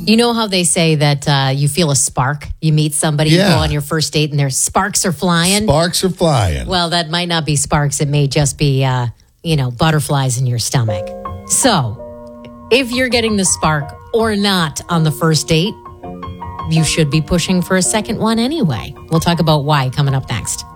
You know how they say that you feel a spark? You meet somebody, you go on your first date, and their sparks are flying? Sparks are flying. Well, that might not be sparks. It may just be, butterflies in your stomach. So, if you're getting the spark or not on the first date, you should be pushing for a second one anyway. We'll talk about why coming up next.